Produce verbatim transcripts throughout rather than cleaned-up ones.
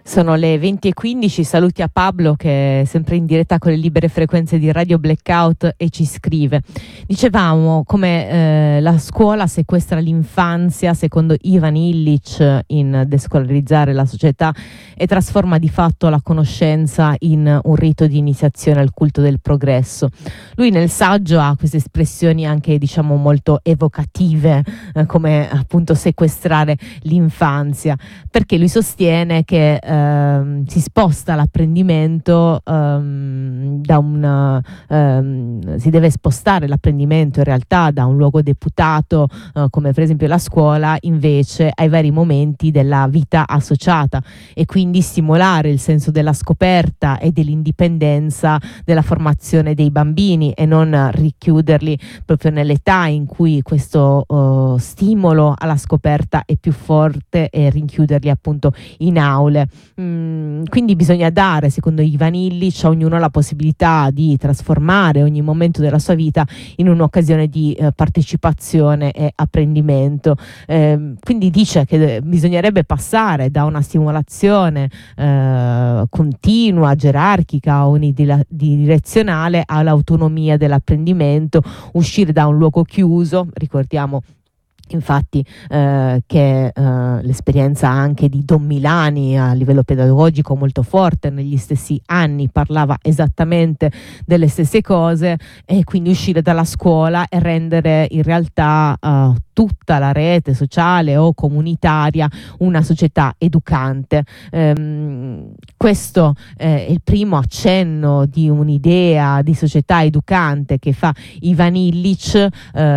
Sono le venti e quindici, saluti a Pablo che è sempre in diretta con le libere frequenze di Radio Blackout e ci scrive. Dicevamo come eh, la scuola sequestra l'infanzia secondo Ivan Illich in Descolarizzare la società e trasforma di fatto la conoscenza in un rito di iniziazione al culto del progresso. Lui nel saggio ha queste espressioni anche diciamo molto evocative eh, come appunto sequestrare l'infanzia, perché lui sostiene che eh, Ehm, si sposta l'apprendimento ehm, da un ehm, si deve spostare l'apprendimento in realtà da un luogo deputato eh, come per esempio la scuola invece ai vari momenti della vita associata e quindi stimolare il senso della scoperta e dell'indipendenza della formazione dei bambini e non richiuderli proprio nell'età in cui questo uh, stimolo alla scoperta è più forte e rinchiuderli appunto in aule. Mm, quindi bisogna dare, secondo Ivan Illich, a ognuno la possibilità di trasformare ogni momento della sua vita in un'occasione di eh, partecipazione e apprendimento. Eh, quindi dice che bisognerebbe passare da una stimolazione eh, continua, gerarchica, unidirezionale all'autonomia dell'apprendimento, uscire da un luogo chiuso. Ricordiamo infatti eh, che eh, l'esperienza anche di Don Milani a livello pedagogico molto forte negli stessi anni parlava esattamente delle stesse cose, e quindi uscire dalla scuola e rendere in realtà eh, tutta la rete sociale o comunitaria una società educante. Ehm, questo è il primo accenno di un'idea di società educante che fa Ivan Illich.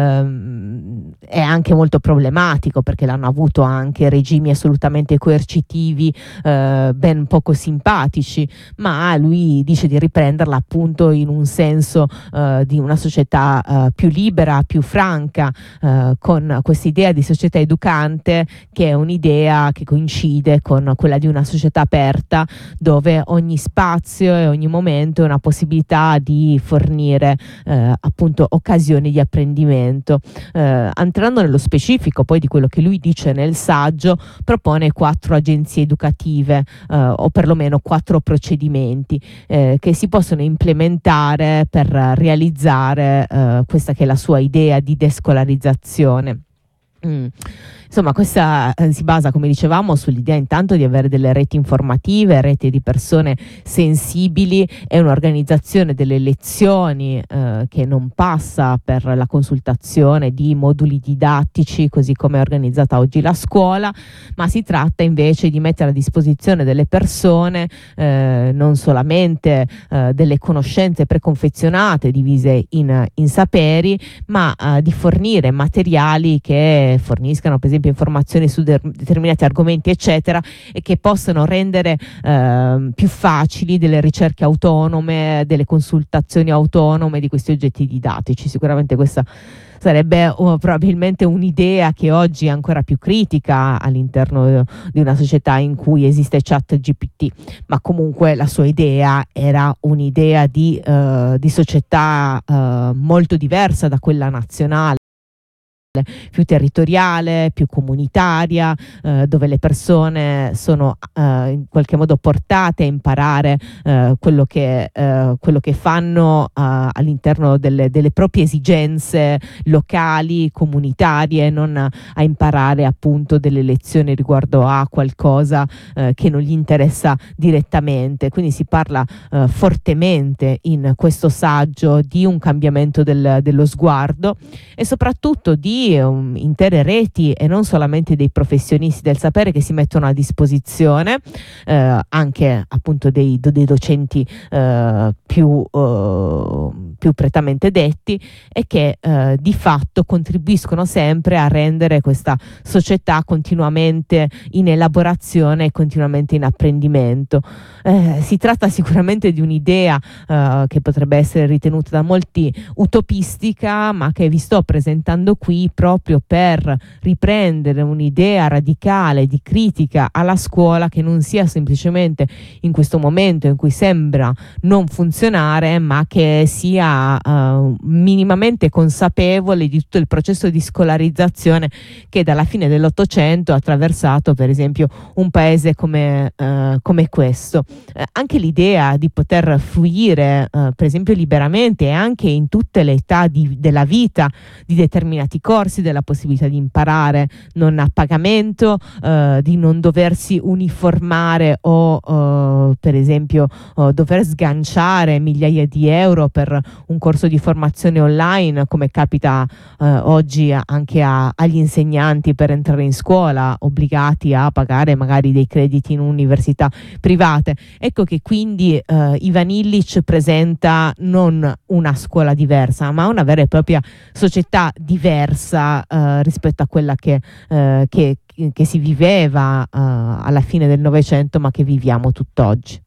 Ehm, è anche molto problematico perché l'hanno avuto anche regimi assolutamente coercitivi eh, ben poco simpatici, ma lui dice di riprenderla appunto in un senso eh, di una società eh, più libera, più franca, eh, con questa idea di società educante che è un'idea che coincide con quella di una società aperta dove ogni spazio e ogni momento è una possibilità di fornire eh, appunto occasioni di apprendimento. Eh, entrando nello specifico poi di quello che lui dice nel saggio, propone quattro agenzie educative eh, o perlomeno quattro procedimenti eh, che si possono implementare per realizzare eh, questa che è la sua idea di descolarizzazione. Mm. Insomma, questa eh, si basa, come dicevamo, sull'idea intanto di avere delle reti informative, reti di persone sensibili e un'organizzazione delle lezioni eh, che non passa per la consultazione di moduli didattici così come è organizzata oggi la scuola, ma si tratta invece di mettere a disposizione delle persone eh, non solamente eh, delle conoscenze preconfezionate divise in, in saperi, ma eh, di fornire materiali che forniscano per esempio informazioni su de- determinati argomenti eccetera, e che possono rendere eh, più facili delle ricerche autonome, delle consultazioni autonome di questi oggetti didattici. Sicuramente questa sarebbe uh, probabilmente un'idea che oggi è ancora più critica all'interno di una società in cui esiste ChatGPT, ma comunque la sua idea era un'idea di, uh, di società uh, molto diversa da quella nazionale, più territoriale, più comunitaria, eh, dove le persone sono eh, in qualche modo portate a imparare eh, quello, che, eh, quello che fanno eh, all'interno delle, delle proprie esigenze locali, comunitarie, non a imparare appunto delle lezioni riguardo a qualcosa eh, che non gli interessa direttamente. Quindi si parla eh, fortemente in questo saggio di un cambiamento del, dello sguardo e soprattutto di Um, intere reti e non solamente dei professionisti del sapere che si mettono a disposizione, eh, anche appunto dei, dei docenti eh, più, eh, più prettamente detti, e che eh, di fatto contribuiscono sempre a rendere questa società continuamente in elaborazione e continuamente in apprendimento. Eh, si tratta sicuramente di un'idea eh, che potrebbe essere ritenuta da molti utopistica, ma che vi sto presentando qui proprio per riprendere un'idea radicale di critica alla scuola che non sia semplicemente in questo momento in cui sembra non funzionare, ma che sia uh, minimamente consapevole di tutto il processo di scolarizzazione che dalla fine dell'Ottocento ha attraversato per esempio un paese come, uh, come questo. Eh, anche l'idea di poter fruire uh, per esempio liberamente e anche in tutte le età di, della vita di determinati corsi, della possibilità di imparare non a pagamento, uh, di non doversi uniformare o uh, per esempio uh, dover sganciare migliaia di euro per un corso di formazione online, come capita uh, oggi anche a, agli insegnanti per entrare in scuola, obbligati a pagare magari dei crediti in università private. Ecco che quindi uh, Ivan Illich presenta non una scuola diversa, ma una vera e propria società diversa uh, rispetto a quella che, uh, che, che si viveva uh, alla fine del Novecento, ma che viviamo tutt'oggi.